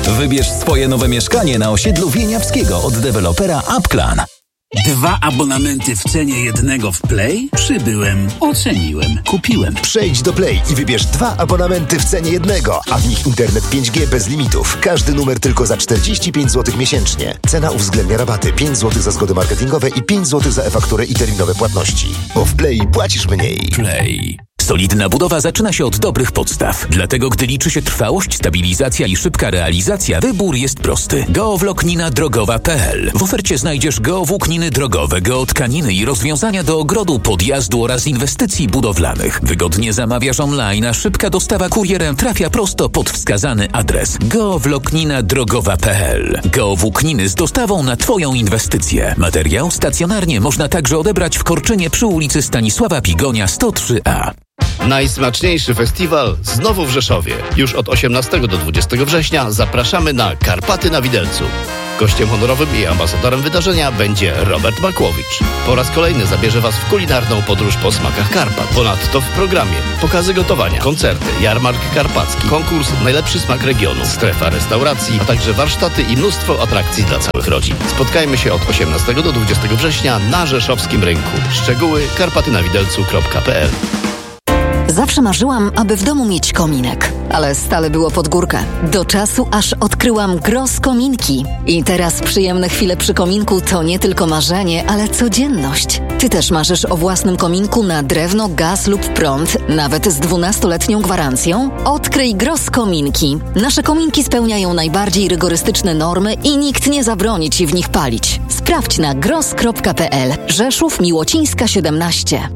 Wybierz swoje nowe mieszkanie na osiedlu Wieniawskiego od dewelopera Upclan. 2 abonamenty w cenie jednego w Play? Przybyłem, oceniłem, kupiłem. Przejdź do Play i wybierz 2 abonamenty w cenie jednego, a w nich internet 5G bez limitów. Każdy numer tylko za 45 zł miesięcznie. Cena uwzględnia rabaty 5 zł za zgody marketingowe i 5 zł za e-fakturę i terminowe płatności. Bo w Play płacisz mniej. Play. Solidna budowa zaczyna się od dobrych podstaw. Dlatego, gdy liczy się trwałość, stabilizacja i szybka realizacja, wybór jest prosty. Geowłóknina drogowa.pl. W ofercie znajdziesz geowłókniny drogowe, geotkaniny i rozwiązania do ogrodu, podjazdu oraz inwestycji budowlanych. Wygodnie zamawiasz online, a szybka dostawa kurierem trafia prosto pod wskazany adres. Geowłóknina drogowa.pl. Geowłókniny z dostawą na Twoją inwestycję. Materiał stacjonarnie można także odebrać w Korczynie przy ulicy Stanisława Pigonia 103A. Najsmaczniejszy festiwal znowu w Rzeszowie. Już od 18 do 20 września zapraszamy na Karpaty na Widelcu. Gościem honorowym i ambasadorem wydarzenia będzie Robert Makłowicz. Po raz kolejny zabierze Was w kulinarną podróż po smakach Karpat. Ponadto w programie pokazy gotowania, koncerty, jarmark karpacki, konkurs Najlepszy Smak Regionu, strefa restauracji, a także warsztaty i mnóstwo atrakcji dla całych rodzin. Spotkajmy się od 18 do 20 września na rzeszowskim rynku. Szczegóły karpatynawidelcu.pl. Zawsze marzyłam, aby w domu mieć kominek, ale stale było pod górkę. Do czasu, aż odkryłam Gross Kominki. I teraz przyjemne chwile przy kominku to nie tylko marzenie, ale codzienność. Ty też marzysz o własnym kominku na drewno, gaz lub prąd, nawet z 12-letnią gwarancją? Odkryj Gross Kominki. Nasze kominki spełniają najbardziej rygorystyczne normy i nikt nie zabroni Ci w nich palić. Sprawdź na gross.pl. Rzeszów, Miłocińska 17.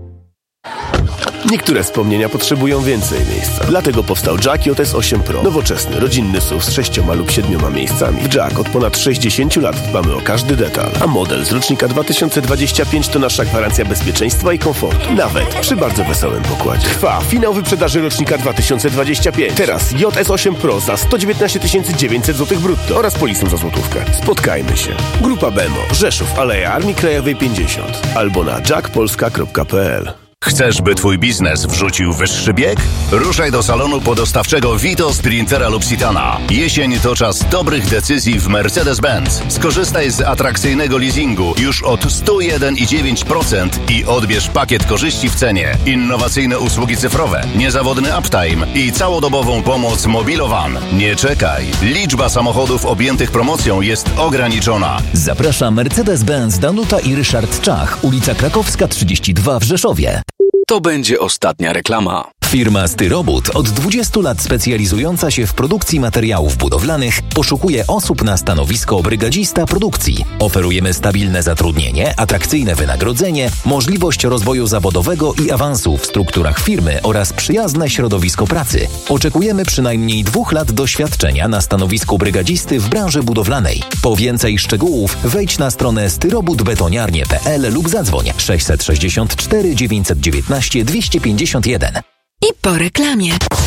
Niektóre wspomnienia potrzebują więcej miejsca. Dlatego powstał Jack JS8 Pro. Nowoczesny, rodzinny SUV z 6 lub 7 miejscami. W Jack od ponad 60 lat dbamy o każdy detal. A model z rocznika 2025 to nasza gwarancja bezpieczeństwa i komfortu. Nawet przy bardzo wesołym pokładzie. Trwa finał wyprzedaży rocznika 2025. Teraz JS8 Pro za 119 900 zł brutto oraz polisą za złotówkę. Spotkajmy się. Grupa Bemo, Rzeszów, Aleja Armii Krajowej 50 albo na jackpolska.pl. Chcesz, by Twój biznes wrzucił wyższy bieg? Ruszaj do salonu podostawczego Vito, Sprintera lub Citana. Jesień to czas dobrych decyzji w Mercedes-Benz. Skorzystaj z atrakcyjnego leasingu już od 101,9% i odbierz pakiet korzyści w cenie. Innowacyjne usługi cyfrowe, niezawodny uptime i całodobową pomoc Mobilowan. Nie czekaj. Liczba samochodów objętych promocją jest ograniczona. Zaprasza Mercedes-Benz Danuta i Ryszard Czach, ulica Krakowska 32 w Rzeszowie. To będzie ostatnia reklama. Firma Styrobud, od 20 lat specjalizująca się w produkcji materiałów budowlanych, poszukuje osób na stanowisko brygadzista produkcji. Oferujemy stabilne zatrudnienie, atrakcyjne wynagrodzenie, możliwość rozwoju zawodowego i awansu w strukturach firmy oraz przyjazne środowisko pracy. Oczekujemy przynajmniej 2 lat doświadczenia na stanowisku brygadzisty w branży budowlanej. Po więcej szczegółów wejdź na stronę styrobudbetoniarnie.pl lub zadzwoń 664 919 251. I po reklamie.